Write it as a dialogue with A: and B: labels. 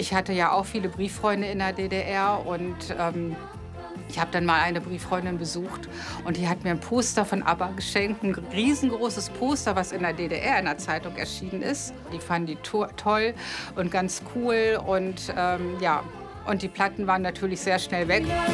A: Ich hatte ja auch viele Brieffreunde in der DDR und ich habe dann mal eine Brieffreundin besucht und die hat mir ein Poster von ABBA geschenkt, ein riesengroßes Poster, was in der DDR in der Zeitung erschienen ist. Die fanden die toll und ganz cool und ja, und die Platten waren natürlich sehr schnell weg.